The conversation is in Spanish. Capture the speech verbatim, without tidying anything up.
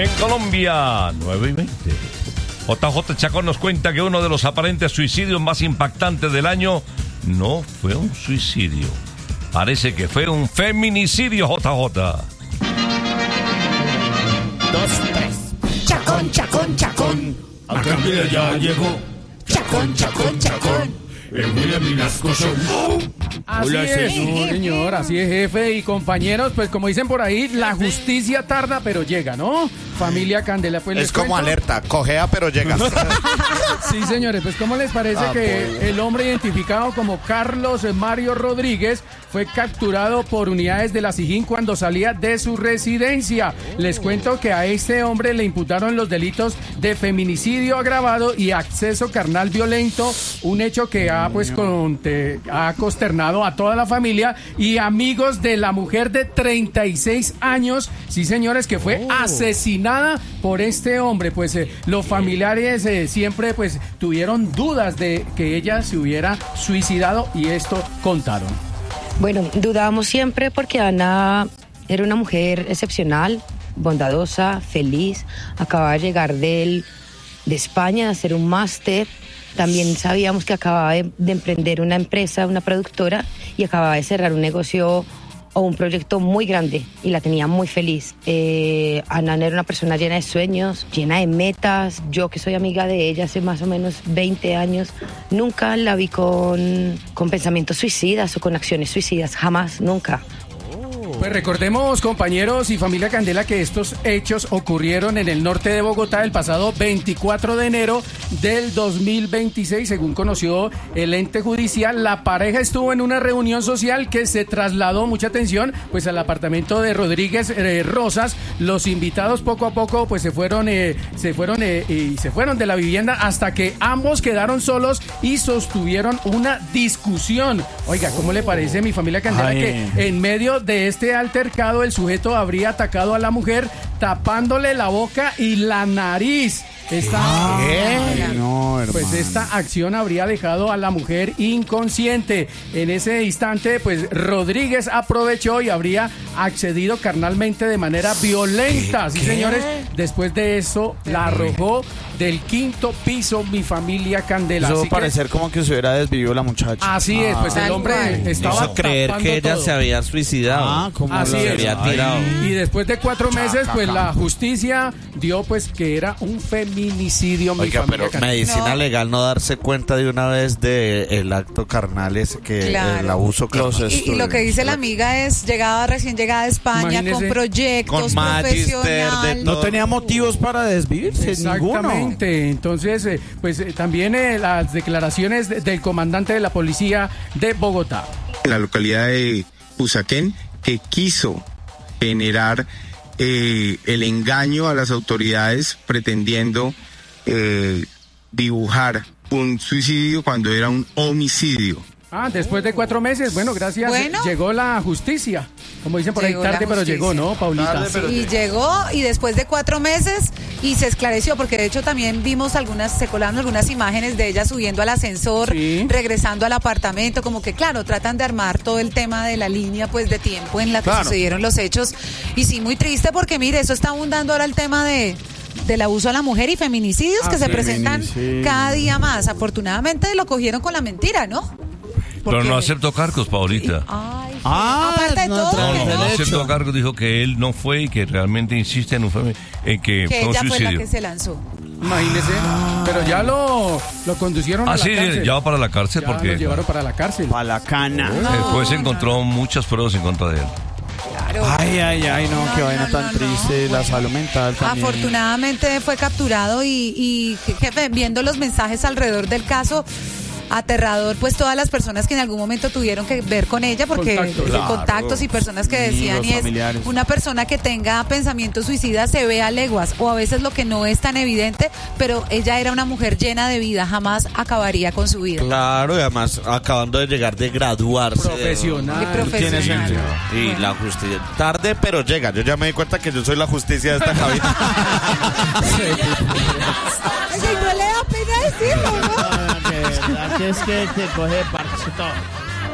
En Colombia, nueve y veinte. J J Chacón nos cuenta que uno de los aparentes suicidios más impactantes del año no fue un suicidio. Parece que fue un feminicidio, J J. Dos, tres. Chacón, chacón, chacón. A cambio ya llegó. Chacón, chacón, chacón. El William Vinasco Show. Así Hola, es, señor. no, señor, así es, jefe y compañeros, pues como dicen por ahí, la justicia tarda pero llega, ¿no? Familia Candela, pues les Es como cuento. alerta, cojea pero llega. Sí, señores, pues ¿cómo les parece Ah, que pollo. el hombre identificado como Carlos Mario Rodríguez fue capturado por unidades de la SIJÍN cuando salía de su residencia? Les cuento que a este hombre le imputaron los delitos de feminicidio agravado y acceso carnal violento, un hecho que ha pues conte- ha consternado a toda la familia y amigos de la mujer de treinta y seis años, sí señores, que fue asesinada por este hombre. Pues eh, los familiares eh, siempre pues tuvieron dudas de que ella se hubiera suicidado y esto contaron. Bueno, dudábamos siempre porque Ana era una mujer excepcional, bondadosa, feliz. Acababa de llegar del, de España a hacer un máster. También sabíamos que acababa de, de emprender una empresa, una productora, y acababa de cerrar un negocio o un proyecto muy grande y la tenía muy feliz. Eh, Ana era una persona llena de sueños, llena de metas. Yo, que soy amiga de ella hace más o menos veinte años, nunca la vi con, con pensamientos suicidas o con acciones suicidas, jamás, nunca. Pues recordemos, compañeros y familia Candela, que estos hechos ocurrieron en el norte de Bogotá el pasado veinticuatro de enero del dos mil veintiséis. Según conoció el ente judicial, la pareja estuvo en una reunión social que se trasladó, mucha atención, pues al apartamento de Rodríguez eh, Rosas. Los invitados poco a poco pues se fueron, eh, se fueron eh, y se fueron de la vivienda hasta que ambos quedaron solos y sostuvieron una discusión. Oiga, ¿cómo le parece, mi familia Candela, Ay. que en medio de este altercado el sujeto habría atacado a la mujer tapándole la boca y la nariz? Esta, ¿Qué? No, hermano. pues esta acción habría dejado a la mujer inconsciente. En ese instante, pues Rodríguez aprovechó y habría accedido carnalmente de manera violenta. Sí, señores, después de eso la arrojó del quinto piso, mi familia Candela. Eso Así que- parecer como que se hubiera desvivido la muchacha. así es, pues el Tal hombre cual. estaba Hizo creer tapando que ella todo. se había suicidado. Ah, ¿cómo Así la- es. Se había tirado. Y después de cuatro meses, pues la justicia dio pues que era un feminicidio, mi Oiga, familia pero Candela. Medicina No. legal no darse cuenta de una vez de el acto carnal ese que Claro. el abuso Los carnal. Y, y lo que dice la amiga es, llegaba recién llegada de España, Imagínese. con proyectos Con magister, profesional. de No todo. tenía motivos para desvivirse, ninguno. Exactamente. Entonces, eh, pues eh, también eh, las declaraciones de- del comandante de la policía de Bogotá. en la localidad de Usaquén, que quiso generar eh, el engaño a las autoridades pretendiendo eh, dibujar un suicidio cuando era un homicidio. Ah, después de cuatro meses, bueno, gracias. Bueno. Llegó la justicia. Como dicen por Llegó ahí, la tarde, pero justicia. llegó, ¿no, Paulita? Y llegó, y después de cuatro meses, y se esclareció, porque de hecho también vimos algunas, se colaron algunas imágenes de ella subiendo al ascensor, Sí. regresando al apartamento, como que claro, tratan de armar todo el tema de la línea pues de tiempo en la que Claro. sucedieron los hechos. Y sí, muy triste porque mire, eso está abundando ahora el tema de del abuso a la mujer y feminicidios Ah, que se sí, presentan feminicidio. cada día más. Afortunadamente lo cogieron con la mentira, ¿no? Pero Porque- no aceptó cargos, Paulita. Ay, Ah, aparte de no, todo, No, que no, no no, aceptó cargos, dijo que él no fue y que realmente insiste en, un femi- en que, que fue un ella fue la suicidio. que se lanzó. Imagínese. Pero ya lo, lo conducieron a Ah, la sí, cárcel. ya va para la cárcel Ya porque lo llevaron para la cárcel. Pa' la cana. el juez encontró muchas pruebas en contra de él. Claro. Ay, ay, ay, no, No, qué no, vaina no, tan no. triste, la salud mental también. Afortunadamente fue capturado y, y jefe, viendo los mensajes alrededor del caso, aterrador, pues todas las personas que en algún momento tuvieron que ver con ella, porque Contactos. de Claro. contactos y personas que decían, Amigos, y es familiares. una persona que tenga pensamientos suicidas se ve a leguas, o a veces lo que no es tan evidente, pero ella era una mujer llena de vida, jamás acabaría con su vida. Claro, y además acabando de llegar de graduarse. Profesional. De profesional. Tiene sentido. Y la justicia. Tarde, pero llega. Yo ya me di cuenta que yo soy la justicia de esta cabina. Ay, no le da pena decirlo, ¿no? Que, verdad que es que te coge parche todo.